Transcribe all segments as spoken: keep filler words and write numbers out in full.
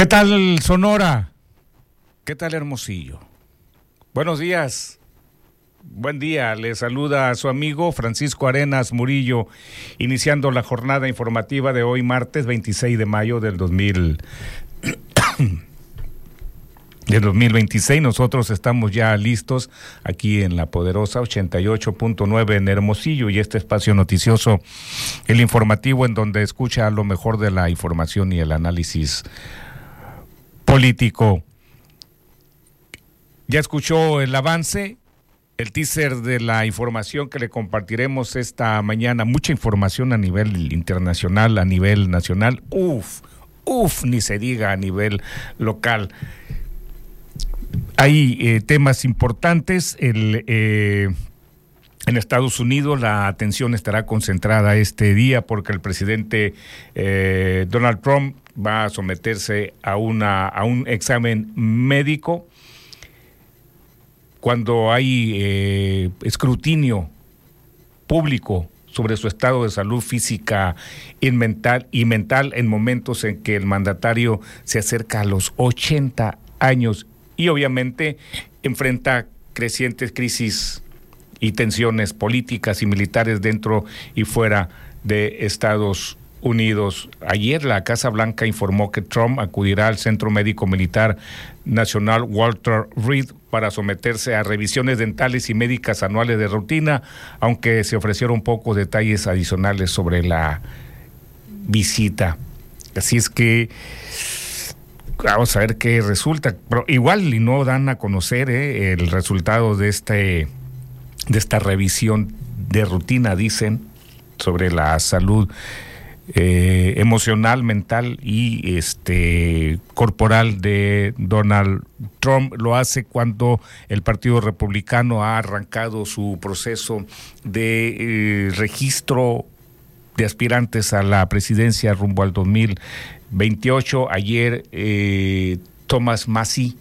¿Qué tal Sonora? ¿Qué tal Hermosillo? Buenos días. Buen día, le saluda a su amigo Francisco Arenas Murillo, iniciando la jornada informativa de hoy martes veintiséis de mayo del dos mil de dos mil veintiséis. Nosotros estamos ya listos aquí en la poderosa ochenta y ocho punto nueve en Hermosillo y este espacio noticioso, el informativo, en donde escucha lo mejor de la información y el análisis político. Ya escuchó el avance, el teaser de la información que le compartiremos esta mañana. Mucha información a nivel internacional, a nivel nacional. Uf, uf, ni se diga a nivel local. Hay eh, temas importantes. El, eh, en Estados Unidos la atención estará concentrada este día porque el presidente eh, Donald Trump va a someterse a, una, a un examen médico cuando hay eh, escrutinio público sobre su estado de salud física y mental, y mental en momentos en que el mandatario se acerca a los ochenta años y obviamente enfrenta crecientes crisis y tensiones políticas y militares dentro y fuera de Estados Unidos. Ayer la Casa Blanca informó que Trump acudirá al Centro Médico Militar Nacional Walter Reed para someterse a revisiones dentales y médicas anuales de rutina, aunque se ofrecieron pocos detalles adicionales sobre la visita. Así es que vamos a ver qué resulta. Pero igual y no dan a conocer eh, el resultado de este de esta revisión de rutina, dicen, sobre la salud eh, emocional, mental y este corporal de Donald Trump. Lo hace cuando el Partido Republicano ha arrancado su proceso de eh, registro de aspirantes a la presidencia rumbo al dos mil veintiocho. Ayer eh, Thomas Massie,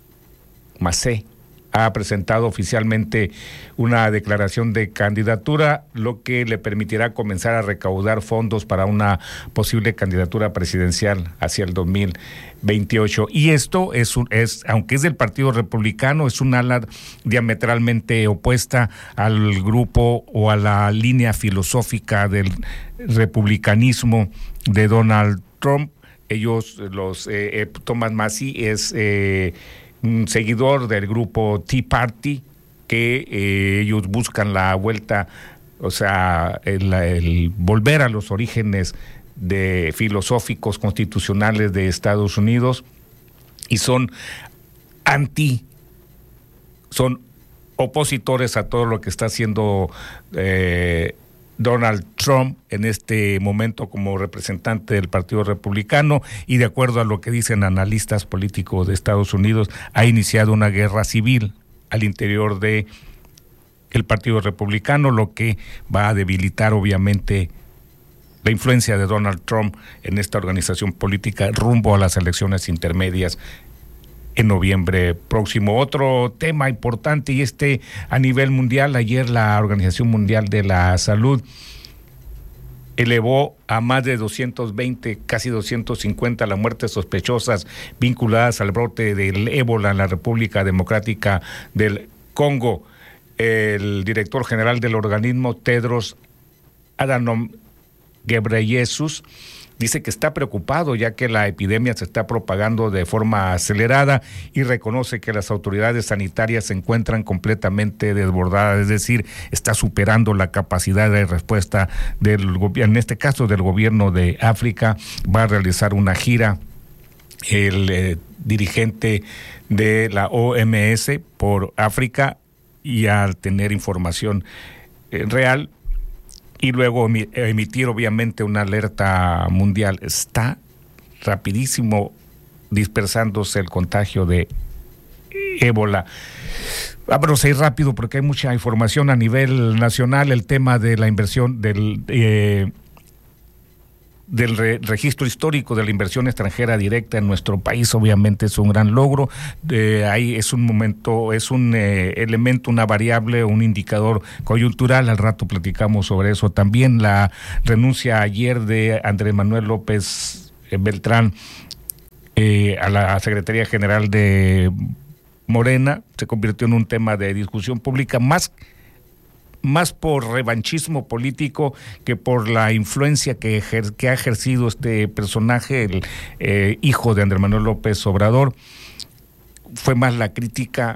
Massey ha presentado oficialmente una declaración de candidatura, lo que le permitirá comenzar a recaudar fondos para una posible candidatura presidencial hacia el dos mil veintiocho. Y esto es, un, es aunque es del Partido Republicano, es un ala diametralmente opuesta al grupo o a la línea filosófica del republicanismo de Donald Trump. Ellos, los eh, eh, Thomas Massie es eh, un seguidor del grupo Tea Party, que eh, ellos buscan la vuelta, o sea, el, el volver a los orígenes de filosóficos constitucionales de Estados Unidos, y son anti, son opositores a todo lo que está haciendo eh, Donald Trump en este momento como representante del Partido Republicano, y de acuerdo a lo que dicen analistas políticos de Estados Unidos, ha iniciado una guerra civil al interior de el Partido Republicano, lo que va a debilitar obviamente la influencia de Donald Trump en esta organización política rumbo a las elecciones intermedias en noviembre próximo. Otro tema importante, y este a nivel mundial: ayer la Organización Mundial de la Salud elevó a más de doscientos veinte, casi doscientos cincuenta las muertes sospechosas vinculadas al brote del ébola en la República Democrática del Congo. El director general del organismo, Tedros Adhanom Ghebreyesus, dice que está preocupado ya que la epidemia se está propagando de forma acelerada y reconoce que las autoridades sanitarias se encuentran completamente desbordadas, es decir, está superando la capacidad de respuesta del gobierno, en este caso del gobierno de África. Va a realizar una gira el eh, dirigente de la O M S por África, y al tener información eh, real y luego emitir obviamente una alerta mundial. Está rapidísimo dispersándose el contagio de ébola. Vámonos a ir rápido porque hay mucha información a nivel nacional. El tema de la inversión del eh, del re- registro histórico de la inversión extranjera directa en nuestro país obviamente es un gran logro. Eh, ahí es un momento, es un eh, elemento, una variable, un indicador coyuntural. Al rato platicamos sobre eso. También la renuncia ayer de Andrés Manuel López Beltrán eh, a la Secretaría General de Morena, se convirtió en un tema de discusión pública más, más por revanchismo político que por la influencia que, ejer, que ha ejercido este personaje, el eh, hijo de Andrés Manuel López Obrador. Fue más la crítica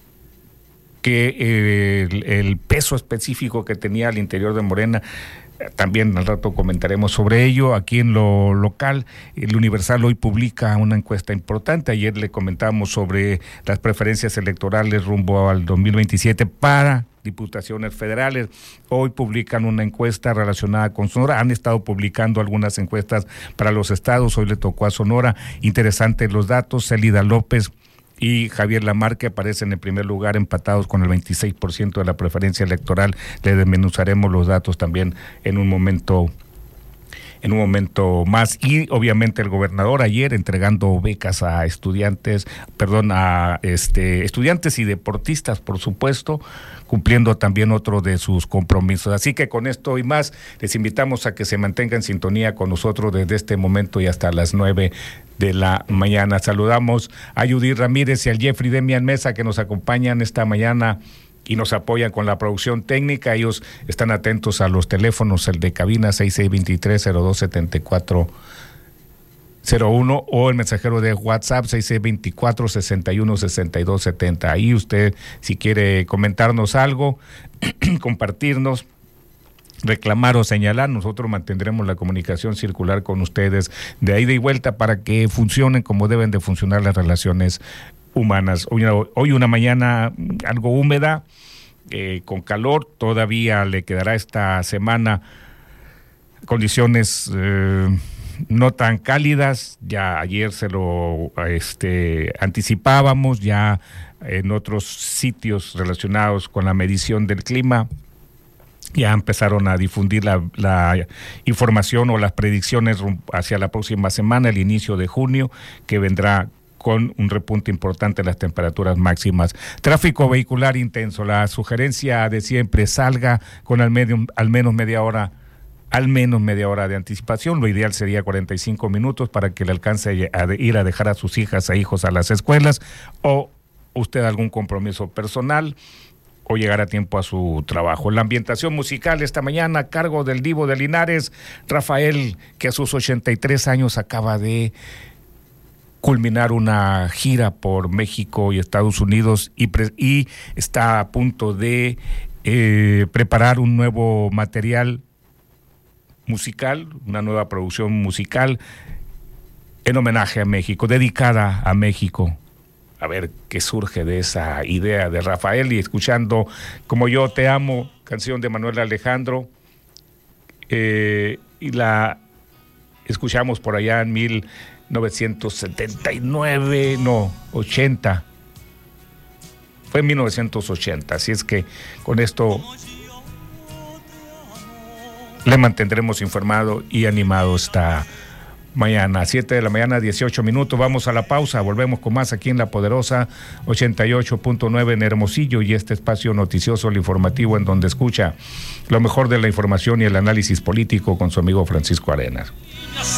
que eh, el, el peso específico que tenía al interior de Morena. También al rato comentaremos sobre ello. Aquí en lo local, el Universal hoy publica una encuesta importante. Ayer le comentábamos sobre las preferencias electorales rumbo al dos mil veintisiete para diputaciones federales. Hoy publican una encuesta relacionada con Sonora. Han estado publicando algunas encuestas para los estados. Hoy le tocó a Sonora. Interesantes los datos. Célida López y Javier Lamarque aparecen en primer lugar, empatados con el veintiséis por ciento de la preferencia electoral. Le desmenuzaremos los datos también en un momento en un momento más. Y obviamente el gobernador ayer entregando becas a estudiantes, perdón, a este estudiantes y deportistas, por supuesto, cumpliendo también otro de sus compromisos. Así que con esto y más, les invitamos a que se mantengan en sintonía con nosotros desde este momento y hasta las nueve de la mañana. Saludamos a Judith Ramírez y al Jeffrey Demian Mesa, que nos acompañan esta mañana y nos apoyan con la producción técnica. Ellos están atentos a los teléfonos, el de cabina seis seis dos tres, cero dos siete cuatro cero uno o el mensajero de WhatsApp seis seis dos cuatro, seis uno seis dos siete cero. Ahí usted, si quiere comentarnos algo, compartirnos, reclamar o señalar, nosotros mantendremos la comunicación circular con ustedes de ida y vuelta para que funcionen como deben de funcionar las relaciones humanas. Hoy, hoy una mañana algo húmeda, eh, con calor, todavía le quedará esta semana condiciones eh, no tan cálidas. Ya ayer se lo este, anticipábamos, ya en otros sitios relacionados con la medición del clima ya empezaron a difundir la, la información o las predicciones hacia la próxima semana, el inicio de junio, que vendrá con un repunte importante en las temperaturas máximas. Tráfico vehicular intenso. La sugerencia de siempre: salga con al, medio, al menos media hora, al menos media hora de anticipación. Lo ideal sería cuarenta y cinco minutos para que le alcance a ir a dejar a sus hijas e hijos a las escuelas, o usted algún compromiso personal, o llegar a tiempo a su trabajo. La ambientación musical esta mañana a cargo del Divo de Linares, Rafael, que a sus ochenta y tres años acaba de culminar una gira por México y Estados Unidos y, pre- y está a punto de eh, preparar un nuevo material musical, una nueva producción musical en homenaje a México, dedicada a México. A ver qué surge de esa idea de Rafael, y escuchando Como Yo Te Amo, canción de Manuel Alejandro, eh, y la escuchamos por allá en mil novecientos setenta y nueve, no, ochenta, fue en mil novecientos ochenta, así es que con esto le mantendremos informado y animado esta mañana. Siete de la mañana, dieciocho minutos. Vamos a la pausa, volvemos con más aquí en La Poderosa ochenta y ocho punto nueve en Hermosillo, y este espacio noticioso, el informativo, en donde escucha lo mejor de la información y el análisis político con su amigo Francisco Arenas.